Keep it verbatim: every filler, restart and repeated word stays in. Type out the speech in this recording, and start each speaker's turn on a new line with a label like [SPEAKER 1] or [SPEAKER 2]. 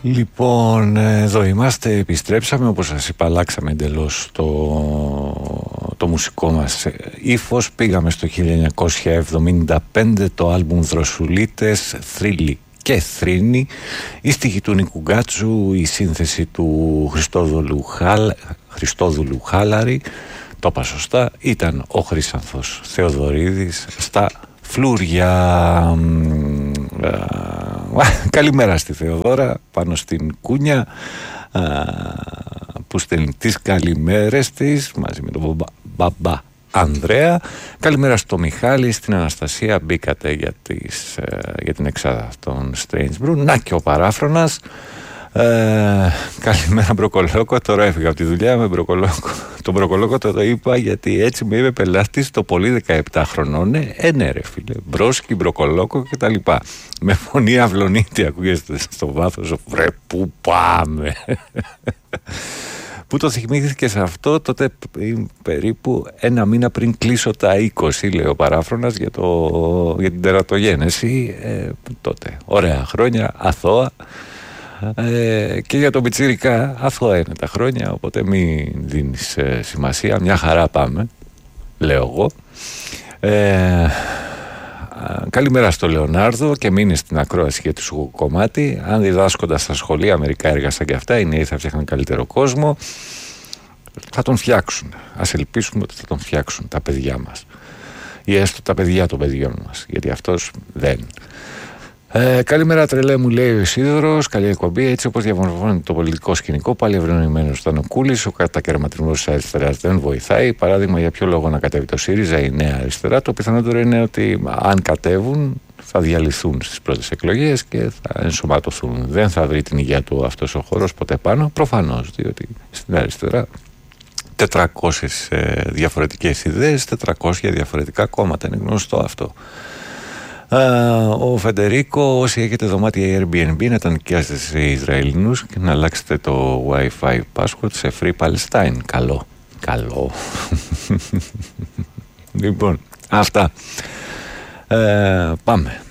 [SPEAKER 1] Λοιπόν, εδώ είμαστε, επιστρέψαμε, όπως σας είπα, αλλάξαμε εντελώς το, το μουσικό μας ύφος. Πήγαμε στο χίλια εννιακόσια εβδομήντα πέντε, το άλμπουμ Δροσουλίτες, Θρύλη και Θρήνη, η στίχη του Νίκου Γκάτσου, η σύνθεση του Χριστόδουλου, Χάλ, Χριστόδουλου Χάλαρη, το είπα σωστά, ήταν ο Χρύσανθος Θεοδωρίδης στα φλούρια. Καλημέρα στη Θεοδώρα πάνω στην Κούνια, που στέλνει τις καλημέρες της μαζί με τον μπαμπά Ανδρέα. Καλημέρα στο Μιχάλη, στην Αναστασία. Μπήκατε για, τις, για την εξάδα των Strange Brew. Να και ο παράφρονας. Ε, καλημέρα Μπροκολόκο. Τώρα έφυγα από τη δουλειά με Μπροκολόκο. Τον Μπροκολόκο το, το είπα γιατί έτσι με είπε πελάτης το πολύ δεκαεπτά χρονών. Ε, ναι ρε φίλε, Μπρόσκι, Μπροκολόκο και τα λοιπά. Με φωνή αυλονίτη ακούγεστε στο βάθος. Βρε που πάμε. Που το θυμήθηκε σε αυτό τότε περίπου ένα μήνα πριν κλείσω τα είκοσι, λέει ο παράφρονας, για, το, για την τερατογένεση. Ε, τότε ωραία χρόνια, αθώα. Ε, και για τον πιτσίρικα αθώα είναι τα χρόνια, οπότε μην δίνεις ε, σημασία, μια χαρά πάμε, λέω εγώ. ε, Καλημέρα στο Λεωνάρδο και μείνει στην ακρόαση για το σου κομμάτι. Αν διδάσκοντας στα σχολεία μερικά έργα σαν και αυτά, οι νέοι θα φτιάχνουν καλύτερο κόσμο. Θα τον φτιάξουν, ας ελπίσουμε ότι θα τον φτιάξουν τα παιδιά μας, ή έστω τα παιδιά των παιδιών μας, γιατί αυτός δεν. Ε, καλημέρα τρελέ, μου λέει ο Ισίδωρος. Καλή εκπομπή. Έτσι όπως διαμορφώνεται το πολιτικό σκηνικό, πάλι ευρωνοημένος ήταν ο Κούλης. Ο κατακαιρματισμός της αριστεράς δεν βοηθάει. Παράδειγμα, για ποιο λόγο να κατέβει το ΣΥΡΙΖΑ, η νέα αριστερά? Το πιθανότερο είναι ότι αν κατέβουν θα διαλυθούν στις πρώτες εκλογές και θα ενσωματωθούν. Δεν θα βρει την υγεία του αυτός ο χώρος ποτέ πάνω. Προφανώς, διότι στην αριστερά τετρακόσιες ε, διαφορετικές ιδέες, τετρακόσια διαφορετικά κόμματα. Είναι γνωστό αυτό. Uh, ο Φεντερίκο, όσοι έχετε δωμάτια Airbnb, να τα νοικιάσετε σε Ισραηλινούς και να αλλάξετε το Wi-Fi password σε Free Palestine. Καλό, καλό. Λοιπόν, αυτά. Uh, πάμε.